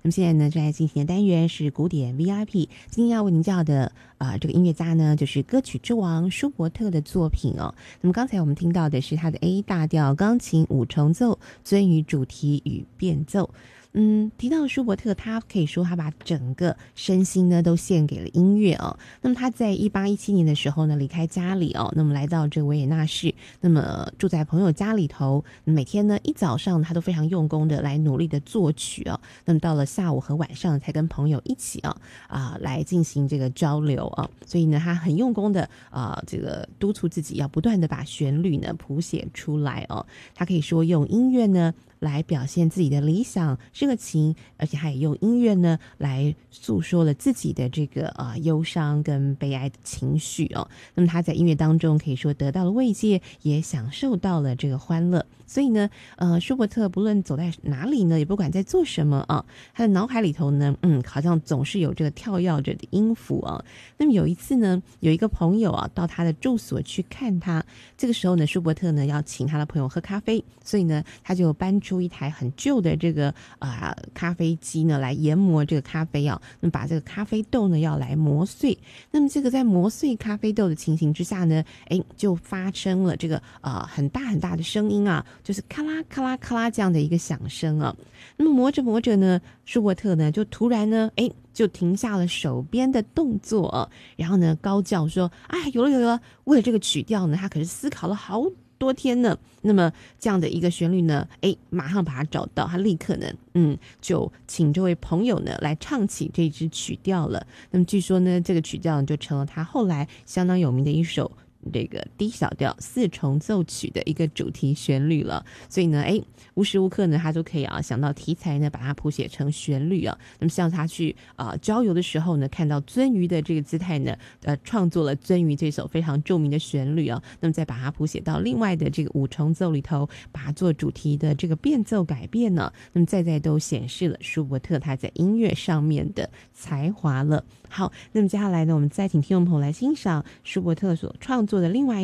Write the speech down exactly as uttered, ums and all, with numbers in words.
那么现在呢，正在进行的单元是古典 V I P， 今天要为您介绍的啊、呃，这个音乐家呢，就是歌曲之王舒伯特的作品哦。那么刚才我们听到的是他的 A 大调钢琴五重奏尊于主题与变奏。嗯，提到舒伯特，他可以说他把整个身心呢都献给了音乐哦。那么他在一八一七年的时候呢，离开家里哦，那么来到这个维也纳市，那么住在朋友家里头，每天呢一早上他都非常用功的来努力的作曲哦。那么到了下午和晚上才跟朋友一起啊啊来进行这个交流啊。所以呢，他很用功的啊这个督促自己要不断的把旋律呢谱写出来哦。他可以说用音乐呢来表现自己的理想热情，而且还也用音乐呢来诉说了自己的这个呃忧伤跟悲哀的情绪哦。那么他在音乐当中可以说得到了慰藉，也享受到了这个欢乐。所以呢，呃，舒伯特不论走在哪里呢，也不管在做什么啊，他的脑海里头呢，嗯，好像总是有这个跳跃着的音符啊。那么有一次呢，有一个朋友啊到他的住所去看他，这个时候呢，舒伯特呢要请他的朋友喝咖啡，所以呢，他就搬出一台很旧的这个啊、呃、咖啡机呢来研磨这个咖啡啊，那么把这个咖啡豆呢要来磨碎。那么这个在磨碎咖啡豆的情形之下呢，哎，就发生了这个呃很大很大的声音啊，就是咔啦咔啦咔啦这样的一个响声啊。那么磨着磨着呢，舒伯特呢就突然呢，哎，就停下了手边的动作啊，然后呢高叫说：“哎，有了有了！”为了这个曲调呢，他可是思考了好多天呢。那么这样的一个旋律呢，哎，马上把它找到，他立刻呢，嗯，就请这位朋友呢来唱起这支曲调了。那么据说呢，这个曲调就成了他后来相当有名的一首这个 D 小调四重奏曲的一个主题旋律了。所以呢，哎，无时无刻呢，他都可以啊想到题材呢，把它谱写成旋律啊。那么像他去啊、呃、郊游的时候呢，看到鳟鱼的这个姿态呢，呃，创作了鳟鱼这首非常著名的旋律啊。那么再把它谱写到另外的这个五重奏里头，把它做主题的这个变奏改变呢，那么再再都显示了舒伯特他在音乐上面的才华了。好，那么接下来呢，我们再请听众朋友来欣赏舒伯特所创作的另外